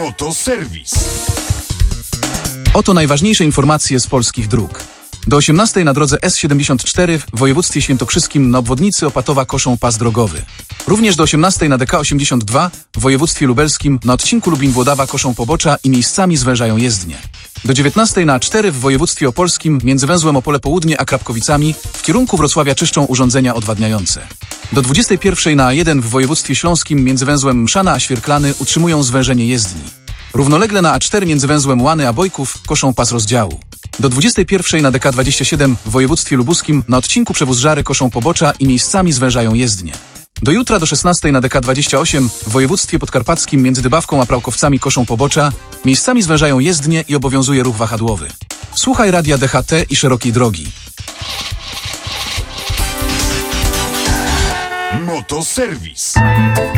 Motoserwis. Oto najważniejsze informacje z polskich dróg. Do 18 na drodze S74 w województwie świętokrzyskim na obwodnicy Opatowa koszą pas drogowy. Również do 18 na DK 82 w województwie lubelskim na odcinku Lubin-Włodawa koszą pobocza i miejscami zwężają jezdnię. Do 19 na A4 w województwie opolskim między węzłem Opole Południe a Krapkowicami w kierunku Wrocławia czyszczą urządzenia odwadniające. Do 21 na A1 w województwie śląskim między węzłem Mszana a Świerklany utrzymują zwężenie jezdni. Równolegle na A4 między węzłem Łany a Bojków koszą pas rozdziału. Do 21 na DK 27 w województwie lubuskim na odcinku Przewóz Żary koszą pobocza i miejscami zwężają jezdnię. Do jutra do 16 na DK 28 w województwie podkarpackim między Dybawką a Prałkowcami koszą pobocza, miejscami zwężają jezdnię i obowiązuje ruch wahadłowy. Słuchaj radia DHT i szerokiej drogi. Motoserwis.